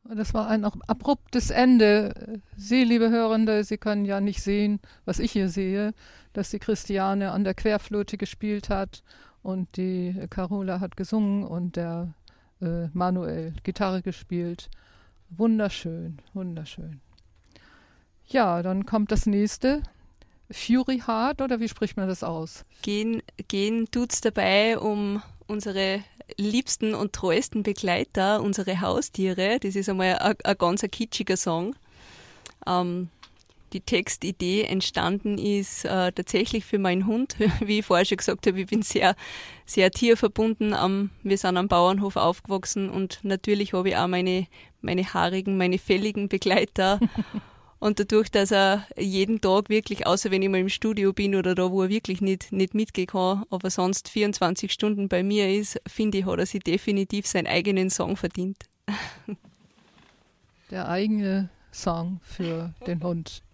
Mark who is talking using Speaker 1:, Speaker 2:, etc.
Speaker 1: Das war ein abruptes Ende. Sie, liebe Hörende, Sie können ja nicht sehen, was ich hier sehe, dass die Christiane an der Querflöte gespielt hat und die Carola hat gesungen und der Manuel Gitarre gespielt. Wunderschön, wunderschön. Ja, dann kommt das nächste. Fury Heart, oder wie spricht man das aus?
Speaker 2: Gehen tut's dabei um unsere liebsten und treuesten Begleiter, unsere Haustiere. Das ist einmal ein ganz kitschiger Song. Die Textidee entstanden ist tatsächlich für meinen Hund. Wie ich vorher schon gesagt habe, ich bin sehr, sehr tierverbunden. Wir sind am Bauernhof aufgewachsen und natürlich habe ich auch meine haarigen, meine fälligen Begleiter. Und dadurch, dass er jeden Tag wirklich, außer wenn ich mal im Studio bin oder da, wo er wirklich nicht mitgehen kann, aber sonst 24 Stunden bei mir ist, finde ich, hat er sich definitiv seinen eigenen Song verdient.
Speaker 1: Der eigene Song für den Hund.